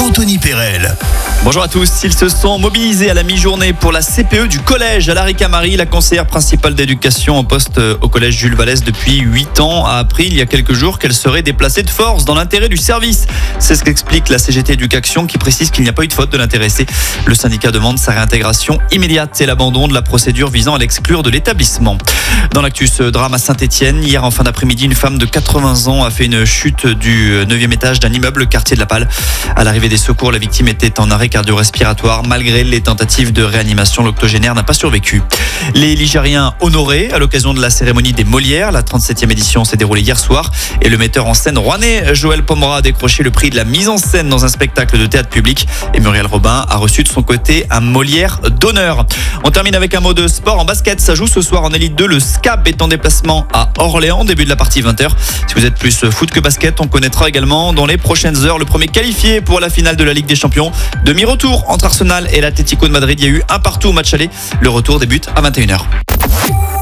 Anthony Perel. Bonjour à tous, ils se sont mobilisés à la mi-journée pour la CPE du collège. Alary Camari, la conseillère principale d'éducation en poste au collège Jules Vallès depuis 8 ans, a appris il y a quelques jours qu'elle serait déplacée de force dans l'intérêt du service. C'est ce qu'explique la CGT Éducation qui précise qu'il n'y a pas eu de faute de l'intéressé. Le syndicat demande sa réintégration immédiate et l'abandon de la procédure visant à l'exclure de l'établissement. Dans l'actu, ce drame à Saint-Etienne, hier en fin d'après-midi, une femme de 80 ans a fait une chute du 9e étage d'un immeuble quartier de la Palle. À l'arrivée des secours, la victime était en arrêt cardio-respiratoire. Malgré les tentatives de réanimation, l'octogénaire n'a pas survécu. Les Ligériens honorés à l'occasion de la cérémonie des Molières. La 37e édition s'est déroulée hier soir et le metteur en scène rouennais Joël Pomera a décroché le prix de la mise en scène dans un spectacle de théâtre public et Muriel Robin a reçu de son côté un Molière d'honneur. On termine avec un mot de sport en basket. Ça joue ce soir en Élite 2. Le SCAP est en déplacement à Orléans, début de la partie 20h. Si vous êtes plus foot que basket, on connaîtra également dans les prochaines heures le premier qualifié pour la finale de la Ligue des Champions. Demi-retour entre Arsenal et l'Atlético de Madrid. Il y a eu un partout au match aller. Le retour débute à 21h.